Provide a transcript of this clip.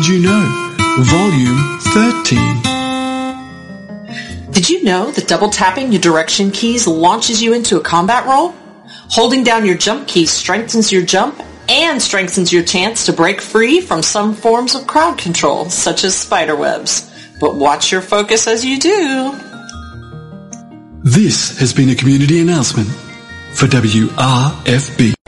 Did You Know? Volume 13. Did you know that double tapping your direction keys launches you into a combat roll? Holding down your jump key strengthens your jump and strengthens your chance to break free from some forms of crowd control, such as spiderwebs. But watch your focus as you do. This has been a community announcement for WRFB.